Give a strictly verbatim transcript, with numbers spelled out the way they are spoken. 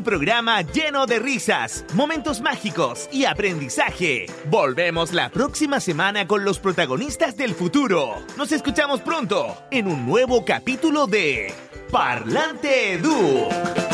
programa lleno de risas, momentos mágicos y aprendizaje. Volvemos la próxima semana con los protagonistas del futuro. Nos escuchamos pronto en un nuevo capítulo de Parlante Edu.